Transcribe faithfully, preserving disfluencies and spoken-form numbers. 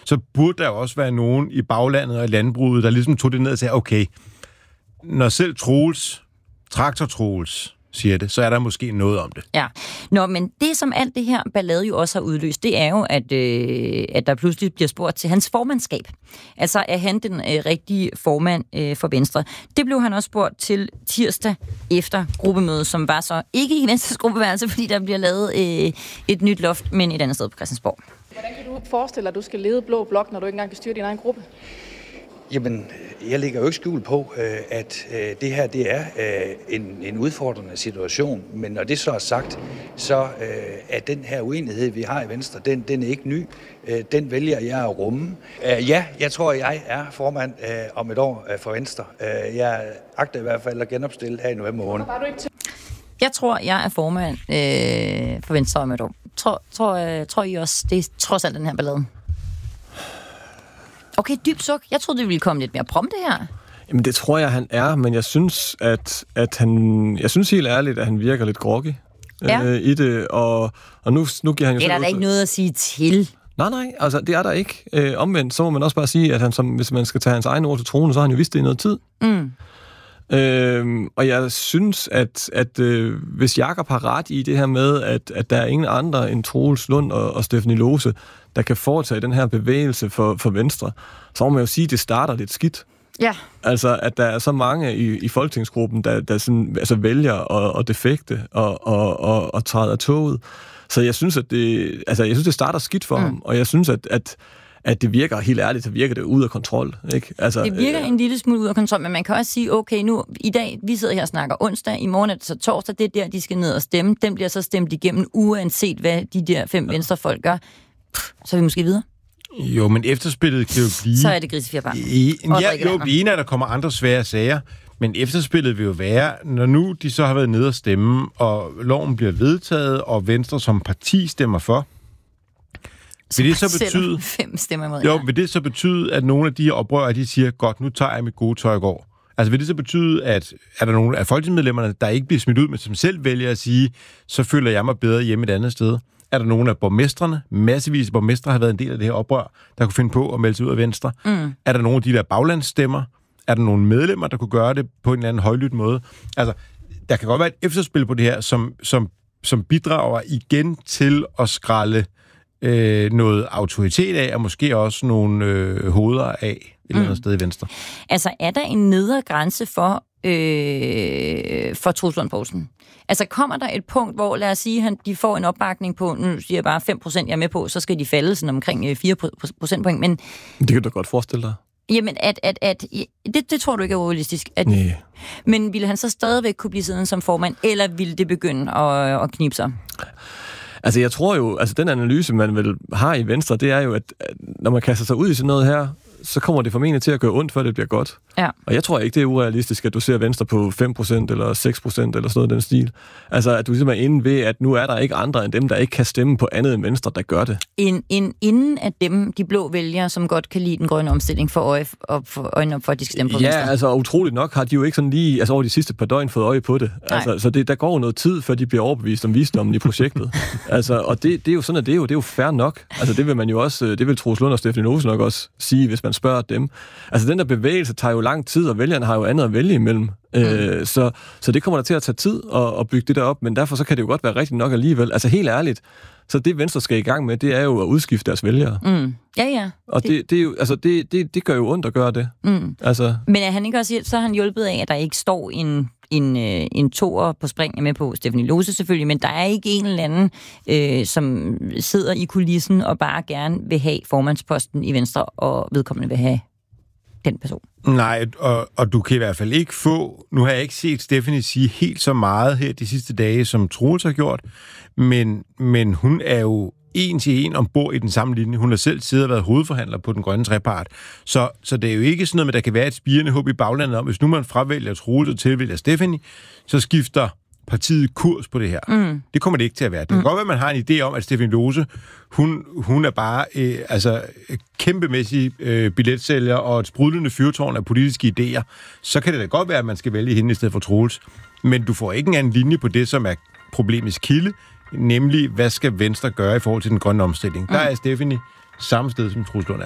så burde der også være nogen i baglandet og i landbruget, der ligesom tog det ned og sagde, okay, når selv Troels, Traktor Troels, siger det, så er der måske noget om det. Ja. Nå, men det, som alt det her ballade jo også har udløst, det er jo, at, øh, at der pludselig bliver spurgt til hans formandskab. Altså, er han den øh, rigtige formand øh, for Venstre? Det blev han også spurgt til tirsdag efter gruppemødet, som var så ikke i Venstres gruppeværelse, fordi der bliver lavet øh, et nyt loft, men et andet sted på Christiansborg. Hvordan kan du forestille dig, at du skal lede Blå Blok, når du ikke engang kan styre din egen gruppe? Jamen, jeg lægger jo ikke skjul på, at det her det er en, en udfordrende situation, men når det så er sagt, så er den her uenighed, vi har i Venstre, den, den er ikke ny. Den vælger jeg at rumme. Ja, jeg tror, jeg er formand om et år for Venstre. Jeg agter i hvert fald at genopstille her i november måned. Jeg tror, jeg er formand øh, for Venstre om et år. Tror, tror, tror I også, det er trods alt den her ballade? Okay, dyb suk. Jeg troede, det ville komme lidt mere prompte her. Jamen, det tror jeg, han er, men jeg synes, at, at han... Jeg synes helt ærligt, at han virker lidt groggy ja. øh, i det, og, og nu, nu giver han jo... Det er der da ikke noget at sige til. Nej, nej, altså, det er der ikke. Øh, omvendt, så må man også bare sige, at han, som, hvis man skal tage hans egen ord til tronen, så har han jo vidst det i noget tid. Mm. Øhm, og jeg synes, at, at øh, hvis Jakob har ret i det her med, at, at der er ingen andre end Troels Lund og, og Stephanie Lose, der kan foretage den her bevægelse for, for Venstre, så må man jo sige, at det starter lidt skidt. Ja. Altså, at der er så mange i, i folketingsgruppen, der, der sådan, altså, vælger at, at defekte og, og, og, og træde af toget. Så jeg synes, at det, altså, jeg synes, det starter skidt for mm. ham, og jeg synes, at, at at det virker, helt ærligt, så virker det ud af kontrol. Ikke? Altså, det virker øh, en lille smule ud af kontrol, men man kan også sige, okay, nu i dag, vi sidder her og snakker onsdag, i morgen er det så torsdag, det er der, de skal ned og stemme. Den bliver så stemt igennem, uanset hvad de der fem ja. venstrefolk gør. Pff, så er vi måske videre. Jo, men efterspillet kan jo blive... Så er det grisefjerbarn. Ja, jo, vi er, at der kommer andre svære sager, men efterspillet vil jo være, når nu de så har været nede og stemme, og loven bliver vedtaget, og Venstre som parti stemmer for, vil det så betyde, fem stemmer imod, jo, ja. vil det så betyde, at nogle af de her oprørere, de siger, godt, nu tager jeg mit gode tøj i går. Altså vil det så betyde, at er der nogle af folketingsmedlemmerne, der ikke bliver smidt ud, men som selv vælger at sige, så føler jeg mig bedre hjemme et andet sted? Er der nogle af borgmestrene, massevis af borgmestre har været en del af det her oprør, der kunne finde på at melde sig ud af Venstre? Mm. Er der nogle af de der baglandsstemmer? Er der nogle medlemmer, der kunne gøre det på en eller anden højlydt måde? Altså, der kan godt være et efterspil på det her, som, som, som bidrager igen til at skralde Øh, noget autoritet af, og måske også nogle øh, hoveder af et mm. eller andet sted i Venstre. Altså, er der en nedre grænse for, øh, for Troels Lund Poulsen? Altså, kommer der et punkt, hvor, lad os sige, han, de får en opbakning på, nu siger jeg bare fem procent, jeg er med på, så skal de falde sådan omkring fire procentpoint, men... Det kan du godt forestille dig. Jamen, at, at, at, det, det tror du ikke er realistisk. At, Nej. Men ville han så stadigvæk kunne blive siddende som formand, eller ville det begynde at, at knibe sig? Altså, jeg tror jo, altså den analyse, man vel har i Venstre, det er jo, at når man kaster sig ud i sådan noget her, så kommer det formentlig til at gøre ondt, før det bliver godt. Ja. Og jeg tror ikke, det er urealistisk, at du ser Venstre på fem procent eller seks procent eller sådan noget den stil. Altså, at du ligesom er inde ved, at nu er der ikke andre end dem, der ikke kan stemme på andet end Venstre, der gør det. En, en, inden at dem, de blå vælgere, som godt kan lide den grønne omstilling, for øje op for, øjnene op for, at de skal stemme på ja, Venstre. Ja, altså utroligt nok har de jo ikke sådan lige, altså over de sidste par døgn fået øje på det. Altså, så det, der går jo noget tid, før de bliver overbevist om visdommen i projektet. altså, og det, det er jo sådan, at det er jo, det er jo fair nok. Altså, det vil man jo også, det vil Troels Lund og Stephanie Lose nok også sige, hvis man spørger dem. Altså, den der bevægelse tager jo lang tid, og vælgerne har jo andet at vælge imellem. Mm. Øh, så, så det kommer der til at tage tid at, at bygge det der op, men derfor så kan det jo godt være rigtigt nok alligevel. Altså, helt ærligt, så det Venstre skal i gang med, det er jo at udskifte deres vælgere. Mm. Ja, ja. Og det, det, det, er jo, altså, det, det, det gør jo ondt at gøre det. Mm. Altså. Men er han ikke også, så har han hjulpet af, at der ikke står en, en, en toer på spring med på Stephanie Lose selvfølgelig, men der er ikke en eller anden, øh, som sidder i kulissen og bare gerne vil have formandsposten i Venstre, og vedkommende vil have den person. Nej, og, og du kan i hvert fald ikke få... Nu har jeg ikke set Stephanie sige helt så meget her de sidste dage, som Troels har gjort, men, men hun er jo en til en ombord i den samme linje. Hun har selv siddet og været hovedforhandler på den grønne trepart. Så, så det er jo ikke sådan noget med, at der kan være et spirende håb i baglandet om, hvis nu man fravælger Troels og tilvælger Stephanie, så skifter partiet kurs på det her. Mm. Det kommer det ikke til at være. Det kan mm. godt være, at man har en idé om, at Stephanie Lose, hun, hun er bare øh, altså, kæmpemæssig øh, billetsælger og et sprudlende fyrtårn af politiske idéer. Så kan det da godt være, at man skal vælge hende i stedet for Troels. Men du får ikke en anden linje på det, som er problemets kilde, nemlig, hvad skal Venstre gøre i forhold til den grønne omstilling? Mm. Der er Stephanie samme sted, som Troels Lund er.